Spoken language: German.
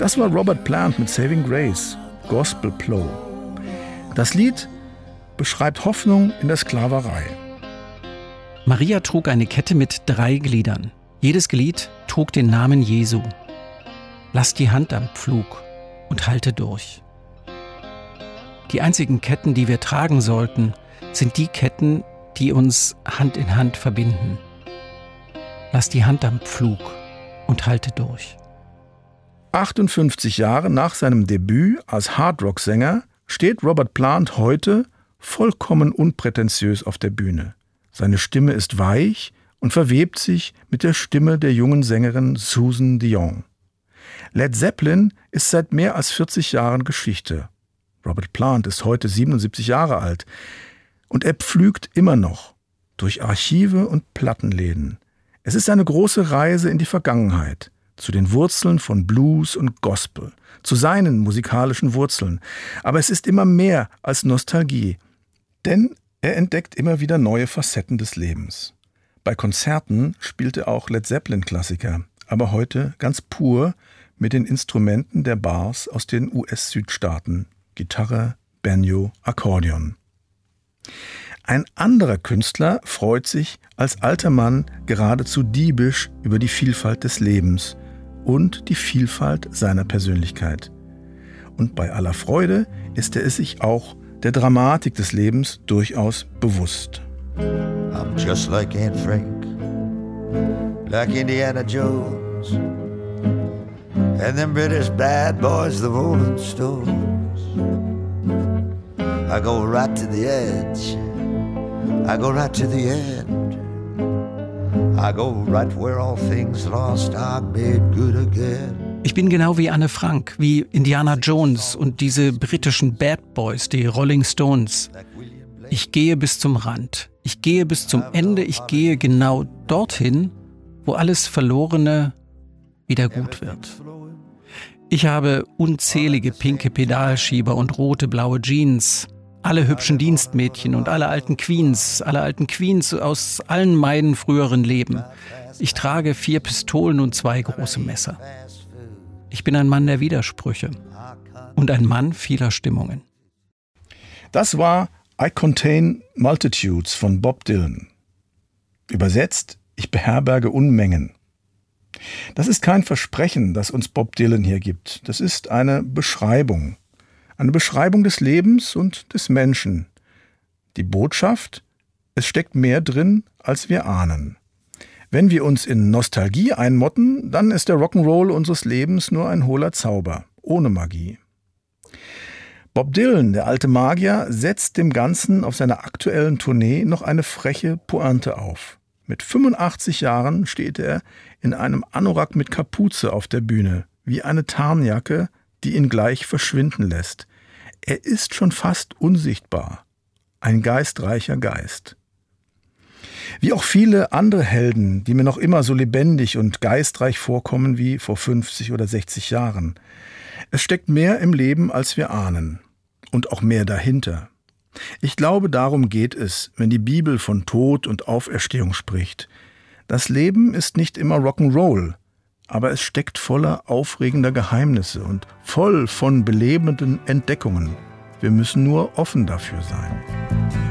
Das war Robert Plant mit Saving Grace, Gospel Plow. Das Lied beschreibt Hoffnung in der Sklaverei. Maria trug eine Kette mit 3 Gliedern. Jedes Glied trug den Namen Jesu. Lass die Hand am Pflug und halte durch. Die einzigen Ketten, die wir tragen sollten, sind die Ketten, die uns Hand in Hand verbinden. Lass die Hand am Pflug und halte durch. 58 Jahre nach seinem Debüt als Hardrock-Sänger steht Robert Plant heute vollkommen unprätentiös auf der Bühne. Seine Stimme ist weich und verwebt sich mit der Stimme der jungen Sängerin Susan Dion. Led Zeppelin ist seit mehr als 40 Jahren Geschichte. Robert Plant ist heute 77 Jahre alt und er pflügt immer noch durch Archive und Plattenläden. Es ist eine große Reise in die Vergangenheit, zu den Wurzeln von Blues und Gospel, zu seinen musikalischen Wurzeln. Aber es ist immer mehr als Nostalgie, denn er entdeckt immer wieder neue Facetten des Lebens. Bei Konzerten spielt er auch Led Zeppelin-Klassiker, aber heute ganz pur mit den Instrumenten der Bars aus den US-Südstaaten: Gitarre, Banjo, Akkordeon. Ein anderer Künstler freut sich als alter Mann geradezu diebisch über die Vielfalt des Lebens und die Vielfalt seiner Persönlichkeit. Und bei aller Freude ist er es sich auch der Dramatik des Lebens durchaus bewusst. I'm just like Anne Frank, like Indiana Jones, and them British bad boys, the Rolling Stones. I go right to the edge, I go right to the end, I go right where all things lost are made good again. Ich bin genau wie Anne Frank, wie Indiana Jones und diese britischen Bad Boys, die Rolling Stones. Ich gehe bis zum Rand, ich gehe bis zum Ende, ich gehe genau dorthin, wo alles Verlorene wieder gut wird. Ich habe unzählige pinke Pedalschieber und rote, blaue Jeans, alle hübschen Dienstmädchen und alle alten Queens aus allen meinen früheren Leben. Ich trage 4 Pistolen und 2 große Messer. Ich bin ein Mann der Widersprüche und ein Mann vieler Stimmungen. Das war I Contain Multitudes von Bob Dylan. Übersetzt: Ich beherberge Unmengen. Das ist kein Versprechen, das uns Bob Dylan hier gibt. Das ist eine Beschreibung des Lebens und des Menschen. Die Botschaft: Es steckt mehr drin, als wir ahnen. Wenn wir uns in Nostalgie einmotten, dann ist der Rock'n'Roll unseres Lebens nur ein hohler Zauber, ohne Magie. Bob Dylan, der alte Magier, setzt dem Ganzen auf seiner aktuellen Tournee noch eine freche Pointe auf. Mit 85 Jahren steht er in einem Anorak mit Kapuze auf der Bühne, wie eine Tarnjacke, die ihn gleich verschwinden lässt. Er ist schon fast unsichtbar. Ein geistreicher Geist. Wie auch viele andere Helden, die mir noch immer so lebendig und geistreich vorkommen wie vor 50 oder 60 Jahren. Es steckt mehr im Leben, als wir ahnen. Und auch mehr dahinter. Ich glaube, darum geht es, wenn die Bibel von Tod und Auferstehung spricht. Das Leben ist nicht immer Rock'n'Roll, aber es steckt voller aufregender Geheimnisse und voll von belebenden Entdeckungen. Wir müssen nur offen dafür sein.